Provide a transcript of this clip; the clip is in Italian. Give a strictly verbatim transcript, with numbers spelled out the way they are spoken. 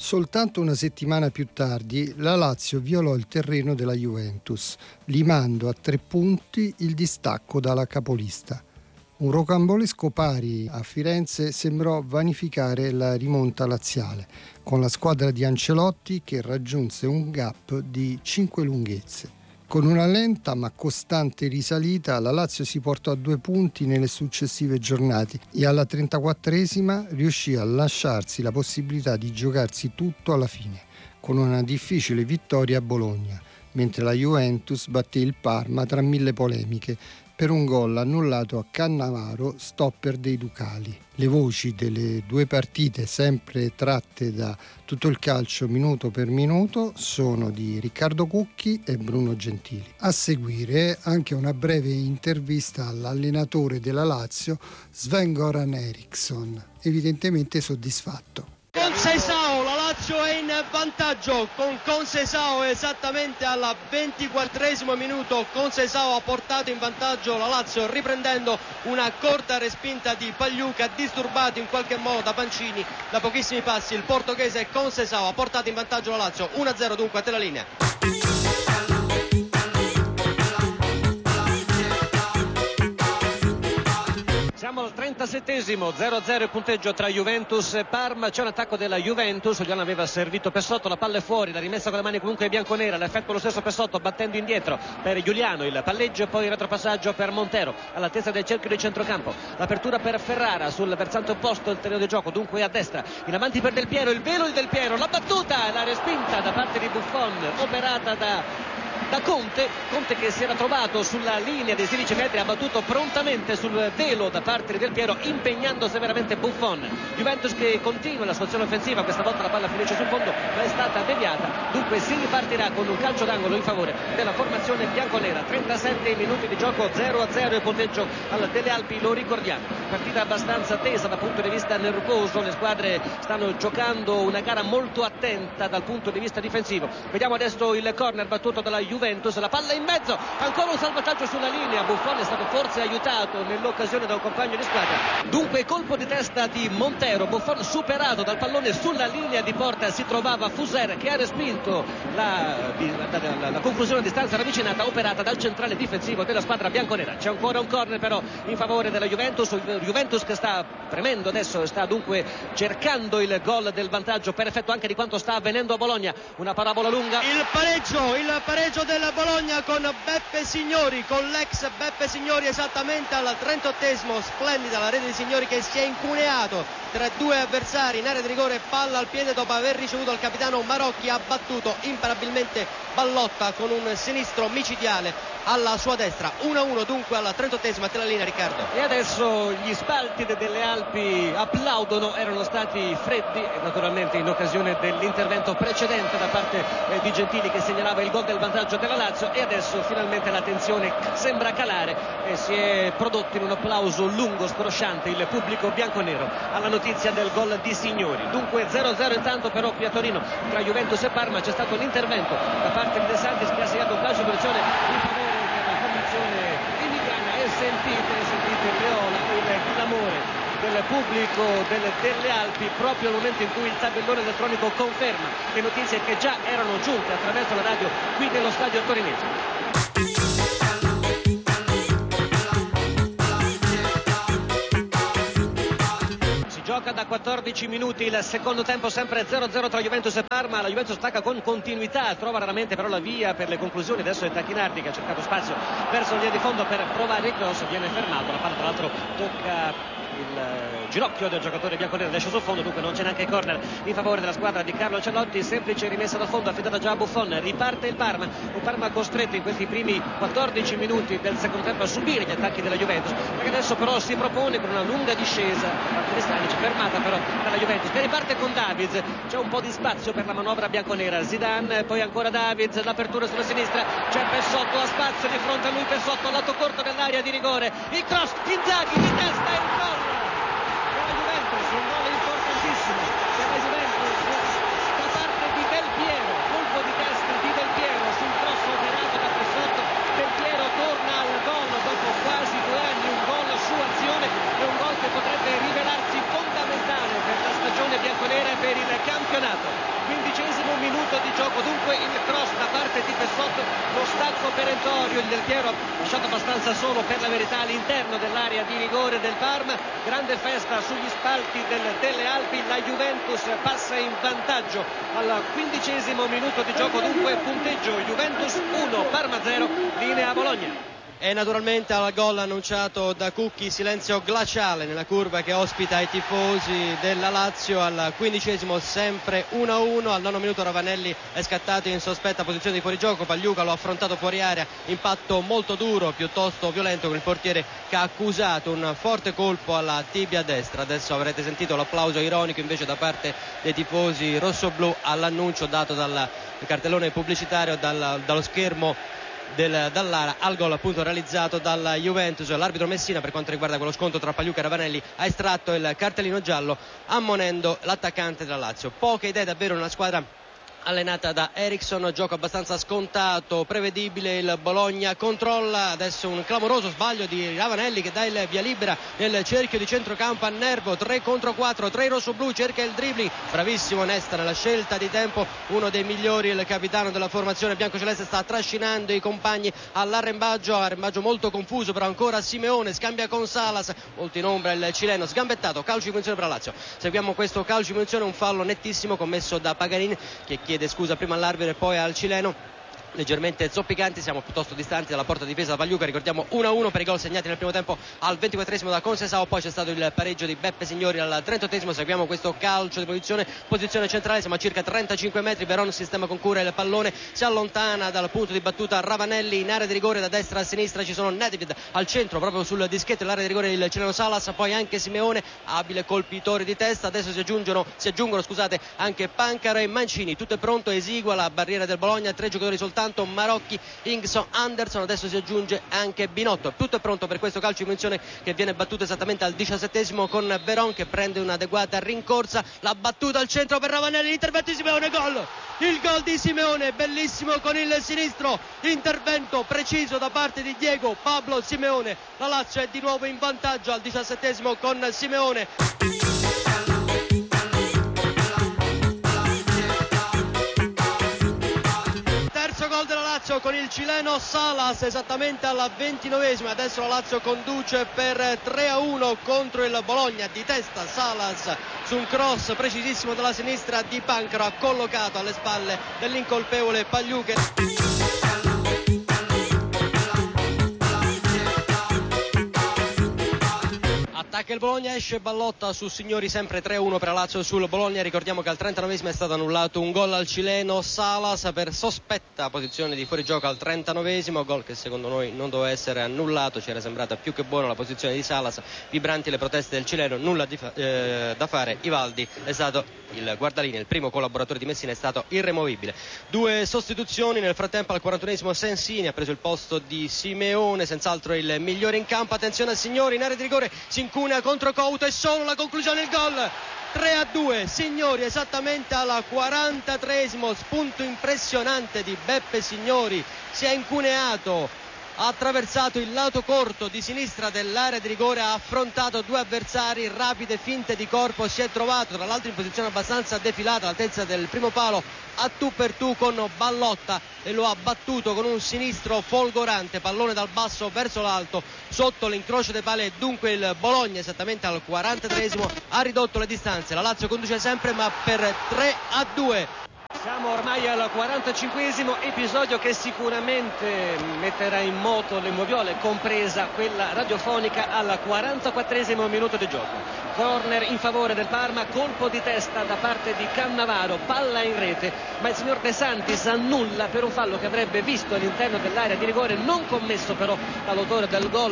Soltanto una settimana più tardi la Lazio violò il terreno della Juventus, limando a tre punti il distacco dalla capolista. Un rocambolesco pari a Firenze sembrò vanificare la rimonta laziale, con la squadra di Ancelotti che raggiunse un gap di cinque lunghezze. Con una lenta ma costante risalita, la Lazio si portò a due punti nelle successive giornate e alla trentaquattresima riuscì a lasciarsi la possibilità di giocarsi tutto alla fine, con una difficile vittoria a Bologna, mentre la Juventus batté il Parma tra mille polemiche per un gol annullato a Cannavaro, stopper dei Ducali. Le voci delle due partite, sempre tratte da Tutto il Calcio minuto per minuto, sono di Riccardo Cucchi e Bruno Gentili. A seguire anche una breve intervista all'allenatore della Lazio, Sven-Goran Eriksson, evidentemente soddisfatto. Conceição, la Lazio è in vantaggio con Conceição esattamente al ventiquattresimo minuto. Conceição ha portato in vantaggio la Lazio riprendendo una corta respinta di Pagliuca, disturbato in qualche modo da Pancini da pochissimi passi. Il portoghese Conceição ha portato in vantaggio la Lazio uno a zero dunque a te la linea. Siamo al trentasettesimo, zero a zero il punteggio tra Juventus e Parma. C'è un attacco della Juventus, Giuliano aveva servito Pessotto, la palla è fuori, la rimessa con le mani comunque bianconera, l'effetto lo stesso Pessotto battendo indietro per Giuliano, il palleggio e poi il retropassaggio per Montero all'altezza del cerchio di centrocampo, l'apertura per Ferrara sul versante opposto del terreno di gioco, dunque a destra, in avanti per Del Piero, il velo di Del Piero, la battuta e la respinta da parte di Buffon operata da da Conte, Conte che si era trovato sulla linea dei sedici metri, ha battuto prontamente sul velo da parte di Del Piero, impegnando severamente Buffon. Juventus che continua la sua azione offensiva, questa volta la palla finisce sul fondo ma è stata deviata, dunque si ripartirà con un calcio d'angolo in favore della formazione bianconera. Trentasette minuti di gioco, zero a zero il punteggio al Delle Alpi, lo ricordiamo, partita abbastanza tesa dal punto di vista nervoso, le squadre stanno giocando una gara molto attenta dal punto di vista difensivo. Vediamo adesso il corner battuto dalla Juventus, la palla in mezzo, ancora un salvataggio sulla linea, Buffon è stato forse aiutato nell'occasione da un compagno di squadra, dunque colpo di testa di Montero, Buffon superato dal pallone sulla linea di porta, si trovava Fuser che ha respinto la, la, la, la conclusione a distanza ravvicinata operata dal centrale difensivo della squadra bianconera. C'è ancora un corner però in favore della Juventus, Juventus che sta premendo adesso, sta dunque cercando il gol del vantaggio per effetto anche di quanto sta avvenendo a Bologna. Una parabola lunga, il pareggio, il pareggio del Bologna con Beppe Signori, con l'ex Beppe Signori esattamente al trentottesimo, splendida la rete di Signori che si è incuneato tra due avversari in area di rigore, palla al piede dopo aver ricevuto il capitano Marocchi, ha battuto imparabilmente Ballotta con un sinistro micidiale alla sua destra. Uno a uno dunque alla trentottesima, te la linea Riccardo. E adesso gli spalti delle Alpi applaudono, erano stati freddi naturalmente in occasione dell'intervento precedente da parte eh, di Gentili che segnalava il gol del vantaggio della Lazio, e adesso finalmente la tensione sembra calare e si è prodotto in un applauso lungo, scrosciante il pubblico bianconero alla notizia del gol di Signori. Dunque zero a zero intanto però qui a Torino tra Juventus e Parma. C'è stato l'intervento da parte di De Santis che ha segnato un calcio di punizione in favore della formazione emiliana, e sentite, sentite Leola, il clamore del pubblico delle, delle Alpi proprio al momento in cui il tabellone elettronico conferma le notizie che già erano giunte attraverso la radio qui nello stadio torinese. Gioca da quattordici minuti il secondo tempo, sempre zero a zero tra Juventus e Parma. La Juventus attacca con continuità, trova raramente però la via per le conclusioni. Adesso è Tacchinardi che ha cercato spazio verso linea di fondo per provare il cross, viene fermato, la palla tra l'altro tocca il ginocchio del giocatore bianconero, esce sul fondo, dunque non c'è neanche corner in favore della squadra di Carlo Ancelotti. Semplice rimessa dal fondo affidata già a Buffon, riparte il Parma, un Parma costretto in questi primi quattordici minuti del secondo tempo a subire gli attacchi della Juventus, perché adesso però si propone con una lunga discesa da parte di Stanic, fermata però dalla Juventus che riparte con Davids. C'è un po' di spazio per la manovra bianconera, Zidane, poi ancora Davids, l'apertura sulla sinistra, c'è Pessotto, ha spazio di fronte a lui, Pessotto lato corto dell'area di rigore, il cross, Inzaghi di testa e il gol della Juventus, un gol importantissimo per la Juventus da parte di Del Piero, colpo di testa di Del Piero sul cross operato da Pessotto. Del Piero torna al gol dopo quasi due anni, un gol su azione e un gol che potrebbe rivelarsi fondamentale per la stagione bianconera e per il campo campionato. Quindicesimo minuto di gioco, dunque il cross da parte di Pessotto, lo stacco perentorio, il Del Piero ha lasciato abbastanza solo per la verità all'interno dell'area di rigore del Parma. Grande festa sugli spalti del, delle Alpi, la Juventus passa in vantaggio al quindicesimo minuto di gioco, dunque punteggio Juventus uno, Parma zero, linea Bologna. E naturalmente al gol annunciato da Cucchi, silenzio glaciale nella curva che ospita i tifosi della Lazio. Al quindicesimo sempre uno a uno, al nono minuto Ravanelli è scattato in sospetta posizione di fuorigioco, Pagliuca lo ha affrontato fuori area, impatto molto duro, piuttosto violento, con il portiere che ha accusato un forte colpo alla tibia destra. Adesso avrete sentito l'applauso ironico invece da parte dei tifosi rossoblù all'annuncio dato dal cartellone pubblicitario, dal, dallo schermo Del, dall'Ara al gol appunto realizzato dalla Juventus. L'arbitro Messina, per quanto riguarda quello scontro tra Pagliuca e Ravanelli, ha estratto il cartellino giallo ammonendo l'attaccante della Lazio. Poche idee davvero nella squadra allenata da Eriksson, gioco abbastanza scontato, prevedibile. Il Bologna controlla, adesso un clamoroso sbaglio di Ravanelli che dà il via libera nel cerchio di centrocampo a Nervo, tre contro quattro, tre rossoblù, cerca il dribbling, bravissimo Nesta nella scelta di tempo, uno dei migliori, il capitano della formazione biancoceleste, sta trascinando i compagni all'arrembaggio, arrembaggio molto confuso, però ancora Simeone scambia con Salas, molto in ombra il cileno, sgambettato, calcio di punizione per la Lazio. Seguiamo questo calcio di punizione, un fallo nettissimo commesso da Paganin che chiede chiede scusa prima all'arbitro e poi al cileno, leggermente zoppicanti. Siamo piuttosto distanti dalla porta difesa da Pagliuca, ricordiamo uno a uno per i gol segnati nel primo tempo al ventiquattresimo da Concesao, poi c'è stato il pareggio di Beppe Signori al trentottesimo. Seguiamo questo calcio di posizione, posizione centrale, siamo a circa trentacinque metri, Veron sistema con cura il pallone, si allontana dal punto di battuta Ravanelli, in area di rigore da destra a sinistra ci sono Nedved, al centro proprio sul dischetto dell'area di rigore il cileno Salas, poi anche Simeone, abile colpitore di testa. Adesso si aggiungono, si aggiungono scusate anche Pancaro e Mancini, tutto è pronto, esigua la barriera del Bologna, tre giocatori soltanto, Marocchi, Ingson, Anderson, adesso si aggiunge anche Binotto. Tutto è pronto per questo calcio di punizione che viene battuto esattamente al diciassettesimo con Veron che prende un'adeguata rincorsa, la battuta al centro per Ravanelli, l'intervento di Simeone, gol! Il gol di Simeone, bellissimo con il sinistro, intervento preciso da parte di Diego Pablo Simeone. La Lazio è di nuovo in vantaggio al diciassettesimo con Simeone. Gol della Lazio con il cileno Salas esattamente alla ventinovesima. Adesso la Lazio conduce per tre a uno contro il Bologna, di testa Salas su un cross precisissimo dalla sinistra di Pancaro, ha collocato alle spalle dell'incolpevole Pagliuca. Attacca il Bologna, esce Ballotta su Signori, sempre tre a uno per la Lazio sul Bologna. Ricordiamo che al trentanovesimo è stato annullato un gol al cileno Salas per sospetta posizione di fuorigioco al trentanovesimo, gol che secondo noi non doveva essere annullato, ci era sembrata più che buona la posizione di Salas, vibranti le proteste del cileno, nulla di fa- eh, da fare. Ivaldi è stato il guardalinee, il primo collaboratore di Messina, è stato irremovibile. Due sostituzioni nel frattempo, al quarantunesimo Sensini ha preso il posto di Simeone, senz'altro il migliore in campo. Attenzione a Signori in area di rigore, si incuna contro Couto e solo la conclusione, il gol. tre a due Signori esattamente alla quarantatreesimo, spunto impressionante di Beppe Signori, si è incuneato, ha attraversato il lato corto di sinistra dell'area di rigore, ha affrontato due avversari, rapide finte di corpo, si è trovato tra l'altro in posizione abbastanza defilata all'altezza del primo palo a tu per tu con Ballotta e lo ha battuto con un sinistro folgorante, pallone dal basso verso l'alto sotto l'incrocio dei pali. Dunque il Bologna esattamente al quarantatreesimo ha ridotto le distanze, la Lazio conduce sempre ma per tre a due. Siamo ormai al quarantacinquesimo, episodio che sicuramente metterà in moto le moviole, compresa quella radiofonica, al quarantaquattresimo minuto di gioco. Corner in favore del Parma, colpo di testa da parte di Cannavaro, palla in rete, ma il signor De Santis annulla per un fallo che avrebbe visto all'interno dell'area di rigore, non commesso però dall'autore del gol